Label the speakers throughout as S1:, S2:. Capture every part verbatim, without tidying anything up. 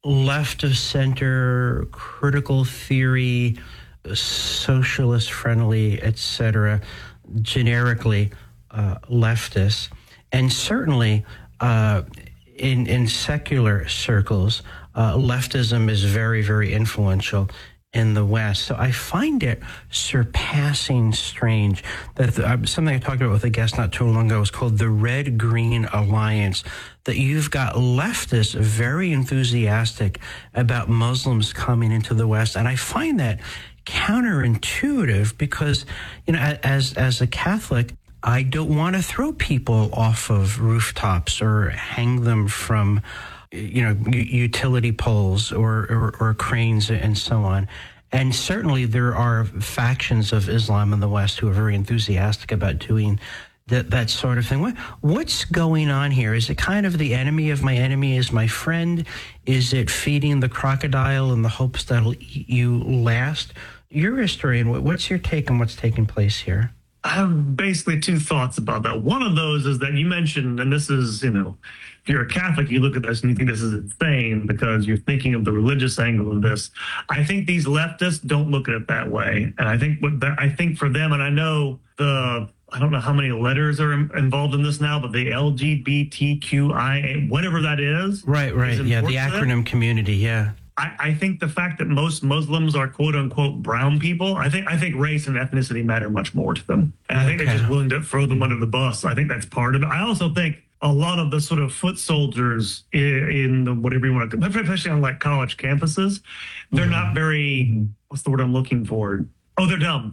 S1: left of center, critical theory, socialist friendly, et cetera, generically uh, leftists. And certainly uh, in, in secular circles, uh, leftism is very, very influential in the West. So I find it surpassing strange that the, uh, something I talked about with a guest not too long ago was called the Red-Green Alliance, that you've got leftists very enthusiastic about Muslims coming into the West. And I find that counterintuitive because, you know, as, as a Catholic, I don't want to throw people off of rooftops or hang them from, you know, utility poles or, or, or cranes and so on. And certainly there are factions of Islam in the West who are very enthusiastic about doing that, that sort of thing. What, what's going on here? Is it kind of the enemy of my enemy is my friend? Is it feeding the crocodile in the hopes that'll eat you last? You're a historian. What's your take on what's taking place here?
S2: I have basically two thoughts about that. One of those is that you mentioned, and this is, you know, if you're a Catholic, you look at this and you think this is insane because you're thinking of the religious angle of this. I think these leftists don't look at it that way. And I think what the, I think for them, and I know the, I don't know how many letters are involved in this now, but the L G B T Q I A, whatever that is.
S1: Right, right.
S2: Is
S1: yeah, the acronym community, yeah.
S2: I, I think the fact that most Muslims are quote unquote brown people, I think I think race and ethnicity matter much more to them. And I think
S1: Okay.
S2: they're just willing to throw them under the bus. I think that's part of it. I also think a lot of the sort of foot soldiers in, in the whatever you want to, especially on like college campuses, they're mm-hmm. not very, what's the word I'm looking for? Oh, they're dumb.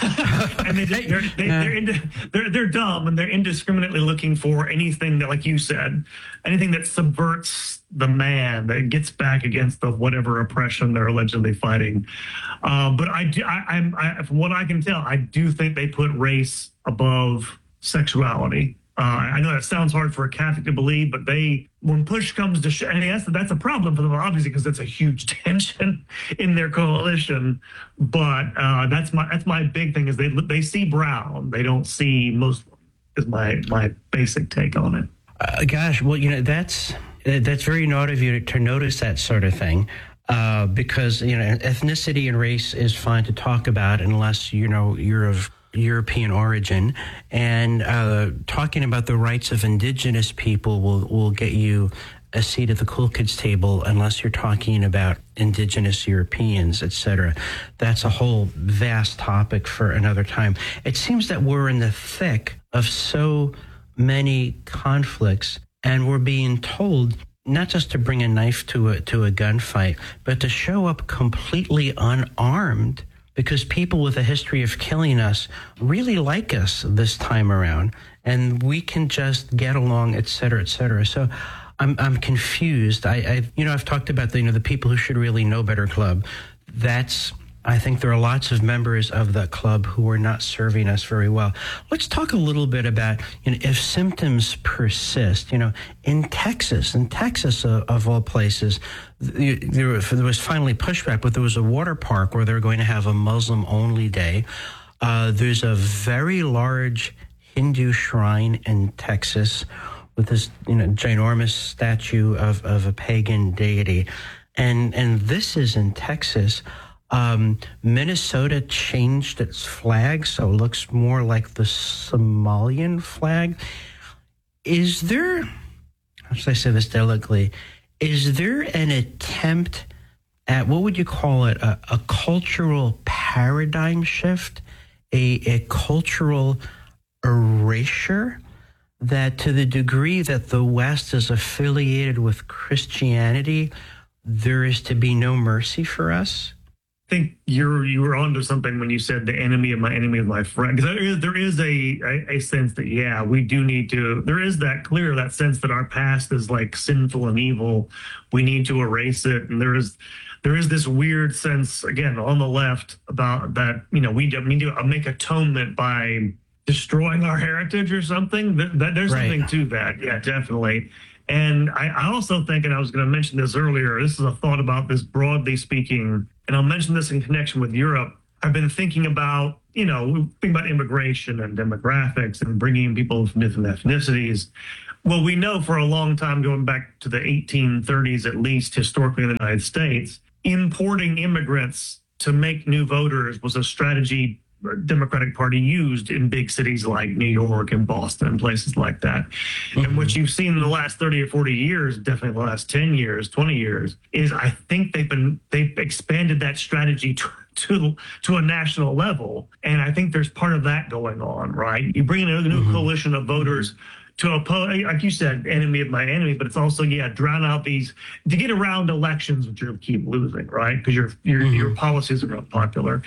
S2: and they just, they're, they, they're, ind- they're, they're dumb and they're indiscriminately looking for anything that, like you said, anything that subverts the man, that gets back against the whatever oppression they're allegedly fighting. Um, but I, do, I, I'm, I, from what I can tell, I do think they put race above sexuality. Uh, I know that sounds hard for a Catholic to believe, but they, when push comes to shove, and that's, that's a problem for them, obviously, because that's a huge tension in their coalition. But uh, that's my that's my big thing is they they see brown, they don't see Muslim. Is my my basic take on it.
S1: Uh, gosh, well, you know that's that's very naughty of you to, to notice that sort of thing. Uh, because, you know, ethnicity and race is fine to talk about unless, you know, you're of European origin, and uh, talking about the rights of indigenous people will, will get you a seat at the cool kids table unless you're talking about indigenous Europeans, et cetera. That's a whole vast topic for another time. It seems that we're in the thick of so many conflicts, and we're being told not just to bring a knife to a, to a gunfight, but to show up completely unarmed, because people with a history of killing us really like us this time around, and we can just get along, et cetera, et cetera. So I'm I'm confused. I, I you know I've talked about the you know the people who should really know better club. That's I think there are lots of members of that club who are not serving us very well. Let's talk a little bit about, you know, if symptoms persist. You know, in Texas, in Texas of, of all places, there was, there was finally pushback, but there was a water park where they're going to have a Muslim-only day. Uh, there's a very large Hindu shrine in Texas with this, you know, ginormous statue of, of a pagan deity, and and this is in Texas. Um, Minnesota changed its flag, so it looks more like the Somalian flag. Is there, how should I say this delicately, is there an attempt at, what would you call it, a, a cultural paradigm shift, a, a cultural erasure, that to the degree that the West is affiliated with Christianity, there is to be no mercy for us?
S2: I think you're you were onto something when you said the enemy of my enemy is my friend. Because there is, there is a, a a sense that, yeah, we do need to, there is that clear, that sense that our past is like sinful and evil. We need to erase it. And there is there is this weird sense, again, on the left about that, you know, we need to make atonement by destroying our heritage or something. That, that There's
S1: right.
S2: something to that. Yeah, definitely. And I, I also think, and I was going to mention this earlier, this is a thought about this broadly speaking, and I'll mention this in connection with Europe. I've been thinking about, you know, think about immigration and demographics and bringing people from different ethnicities. Well, we know for a long time, going back to the eighteen thirties, at least historically in the United States, importing immigrants to make new voters was a strategy the Democratic Party used in big cities like New York and Boston and places like that. Mm-hmm. And what you've seen in the last thirty or forty years, definitely the last ten years, twenty years, is I think they've been, they've expanded that strategy to, to, to a national level. And I think there's part of that going on, right? You bring in a new mm-hmm. coalition of voters to oppose, like you said, enemy of my enemy, but it's also, yeah, drown out these, to get around elections, which you'll keep losing, right? Because your your mm-hmm. your policies are not popular.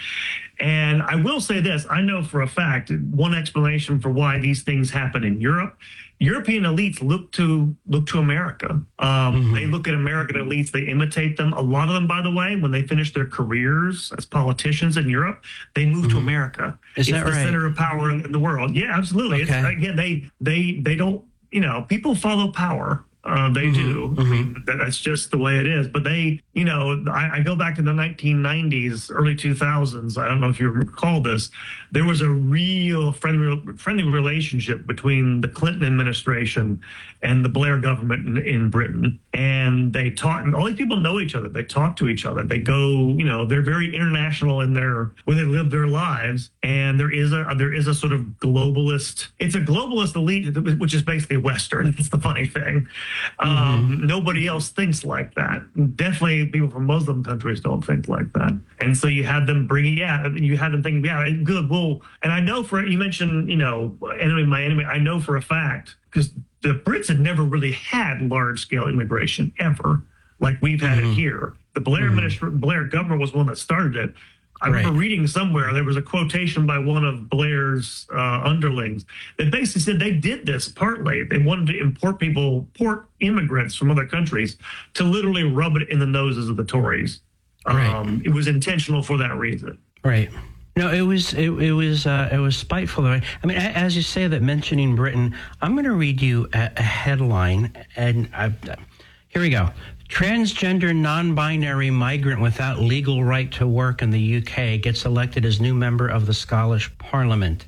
S2: And I will say this, I know for a fact, one explanation for why these things happen in Europe, European elites look to look to America. Um, mm-hmm. They look at American elites, they imitate them. A lot of them, by the way, when they finish their careers as politicians in Europe, they move mm-hmm. to America.
S1: Is
S2: it's
S1: that
S2: the
S1: right?
S2: center of power in the world. Yeah, absolutely.
S1: Okay.
S2: It's, again, they they they don't, you know, people follow power. Uh, they
S1: mm-hmm.
S2: do.
S1: Mm-hmm.
S2: I mean, that, that's just the way it is. But they, you know, I, I go back to the nineteen nineties, early two thousands. I don't know if you recall this. There was a real friendly, friendly relationship between the Clinton administration and the Blair government in, in Britain. And they talk, and all these people know each other. They talk to each other. They go, you know, they're very international in their, where they live their lives. And there is a, there is a sort of globalist, it's a globalist elite, which is basically Western. That's the funny thing. Um, mm-hmm. Nobody else thinks like that. Definitely people from Muslim countries don't think like that. And so you had them bringing, yeah, you had them thinking, yeah, good, well, and I know for, you mentioned, you know, enemy, my enemy, I know for a fact, because the Brits had never really had large-scale immigration ever, like we've had mm-hmm. it here. The Blair mm-hmm. administration, Blair government was one that started it. I right. remember reading somewhere, there was a quotation by one of Blair's uh, underlings that basically said they did this partly. They wanted to import people, import immigrants from other countries to literally rub it in the noses of the Tories.
S1: Right.
S2: Um, it was intentional for that reason.
S1: Right. No, it was it, it was uh, it was spiteful. I mean, as you say that, mentioning Britain, I'm going to read you a, a headline, and I, here we go. Transgender non-binary migrant without legal right to work in the U K gets elected as new member of the Scottish Parliament.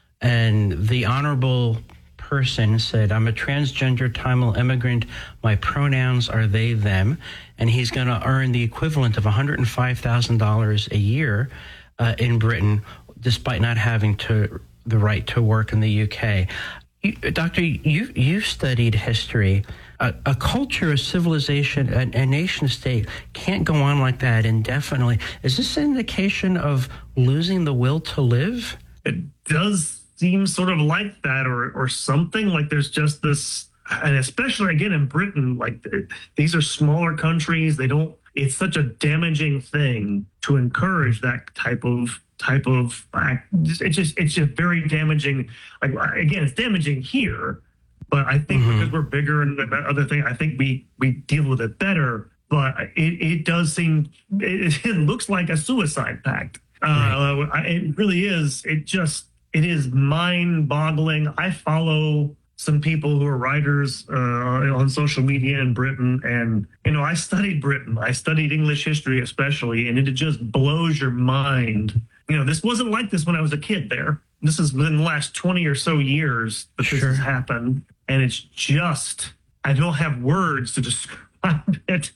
S1: And the honorable person said, I'm a transgender Tamil immigrant. My pronouns are they, them. And he's going to earn the equivalent of one hundred five thousand dollars a year uh, in Britain, despite not having to the right to work in the U K. You, Doctor, you, you've studied history. A, a culture, a civilization, a, a nation state can't go on like that indefinitely. Is this an indication of losing the will to live?
S2: It does seem sort of like that, or or something. Like there's just this, and especially again in Britain, like these are smaller countries. They don't, it's such a damaging thing to encourage that type of type of act. It's just, it's just very damaging. Like again, it's damaging here. But I think mm-hmm. because we're bigger and that other thing, I think we, we deal with it better. But it, it does seem, it, it looks like a suicide pact. Right. Uh, it really is. It just, it is mind boggling. I follow some people who are writers uh, on social media in Britain. And, you know, I studied Britain. I studied English history especially. And it just blows your mind. You know, this wasn't like this when I was a kid there. This has been the last twenty or so years that
S1: sure.
S2: this has happened. And it's just, I don't have words to describe it.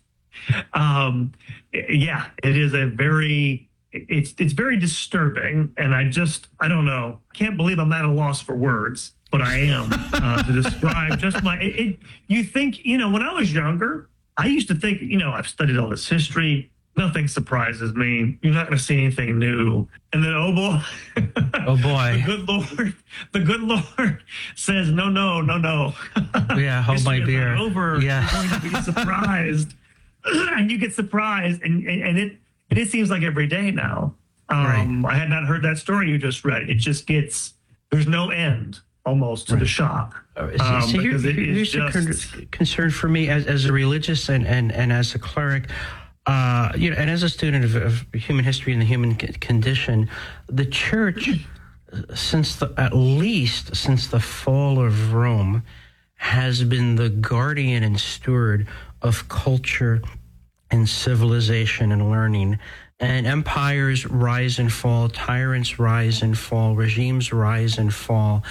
S2: Um, yeah, it is a very, it's it's very disturbing. And I just, I don't know. I can't believe I'm at a loss for words, but I am uh, to describe just my, it, it, you think, you know, when I was younger, I used to think, you know, I've studied all this history. Nothing surprises me. You're not going to see anything new. And then, oh boy,
S1: oh boy,
S2: the good Lord, the good Lord says, no, no, no, no.
S1: Yeah, hold my beer.
S2: Over.
S1: Yeah,
S2: you're going to be surprised, and you get surprised, and and it and it seems like every day now. Um, right. I had not heard that story you just read. It just gets, there's no end almost to right. the shock.
S1: Um, so so here, here's just... a concern for me as as a religious and and and as a cleric. Uh, you know, and as a student of, of human history and the human condition, the church, since the, at least since the fall of Rome, has been the guardian and steward of culture and civilization and learning And empires rise and fall, tyrants rise and fall, regimes rise and fall.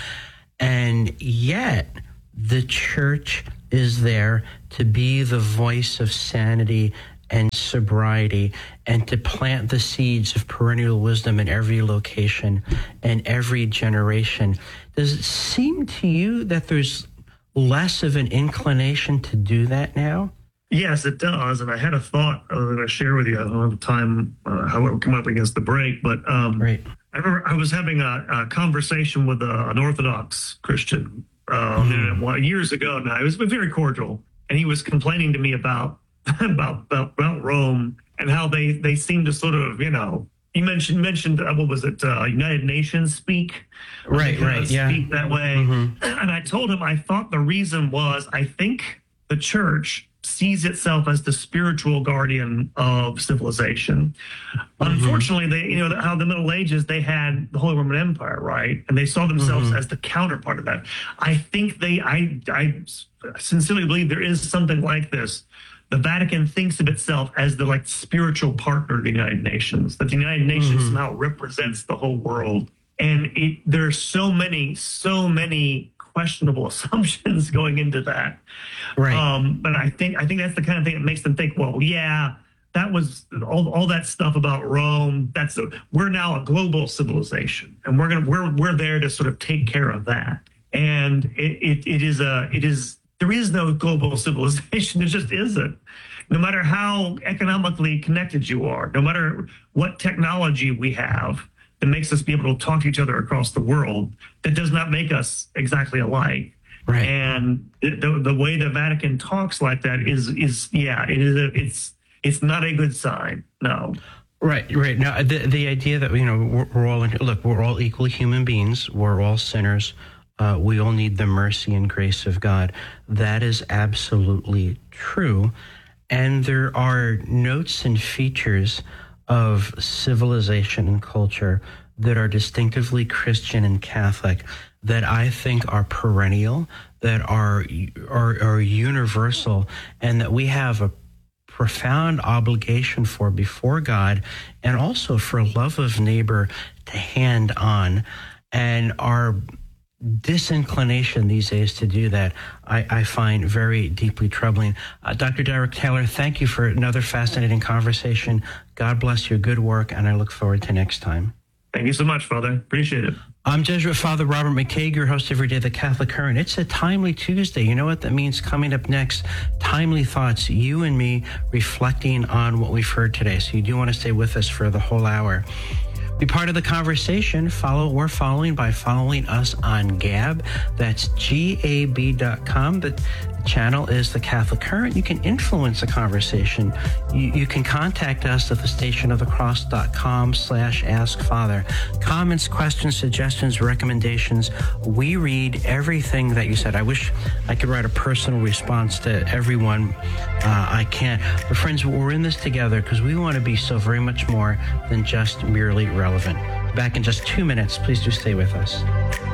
S1: And yet, the church is there to be the voice of sanity and sobriety and to plant the seeds of perennial wisdom in every location and every generation. Does it seem to you that there's less of an inclination to do that now?
S2: Yes, it does. And I had a thought I was going to share with you. I don't have time, uh, how it came up against the break, but um,
S1: right.
S2: I remember I was having a, a conversation with a, an Orthodox Christian uh, mm-hmm. well, years ago now. It was very cordial. And he was complaining to me about about, about, about Rome and how they, they seem to sort of, you know, you mentioned, mentioned uh, what was it, uh, United Nations speak?
S1: Right, right,
S2: speak
S1: yeah.
S2: Speak that way. Mm-hmm. And I told him I thought the reason was I think the church sees itself as the spiritual guardian of civilization. Mm-hmm. Unfortunately, they, you know, how the Middle Ages, they had the Holy Roman Empire, right? And they saw themselves mm-hmm. as the counterpart of that. I think they, I, I sincerely believe there is something like this. The Vatican thinks of itself as the like spiritual partner of the United Nations, that the United Nations mm-hmm. somehow represents the whole world. And it, there's so many, so many questionable assumptions going into that.
S1: Right.
S2: Um, but I think I think that's the kind of thing that makes them think, well, yeah, that was all, all that stuff about Rome. That's a, we're now a global civilization, and we're gonna we're we're there to sort of take care of that. And it it, it is a it is there is no global civilization. It just isn't. No matter how economically connected you are, no matter what technology we have that makes us be able to talk to each other across the world, that does not make us exactly alike.
S1: Right.
S2: And the the way the Vatican talks like that is is yeah, it is a, it's it's not a good sign. No.
S1: Right, right. Now the the idea that you know we're, we're all in, look, we're all equal human beings. We're all sinners. Uh, we all need the mercy and grace of God. That is absolutely true. And there are notes and features of civilization and culture that are distinctively Christian and Catholic that I think are perennial, that are, are, are universal, and that we have a profound obligation for before God and also for love of neighbor to hand on. And our disinclination these days to do that, I, I find very deeply troubling. Uh, Doctor Derek Taylor, thank you for another fascinating conversation. God bless your good work, and I look forward to next time.
S2: Thank you so much, Father. Appreciate it.
S1: I'm Jesuit Father Robert McCaig, your host every day, The Catholic Current. It's a timely Tuesday. You know what that means? Coming up next, timely thoughts, you and me reflecting on what we've heard today. So you do want to stay with us for the whole hour. Be part of the conversation. Follow We're following by following us on Gab. That's G A B dot com. The channel is The Catholic Current. You can influence the conversation. You, you can contact us at the station of the cross dot com slash ask father. Comments, questions, suggestions, recommendations. We read everything that you said. I wish I could write a personal response to everyone. Uh, I can't. But friends, we're in this together because we want to be so very much more than just merely relevant. Back in just two minutes. Please do stay with us.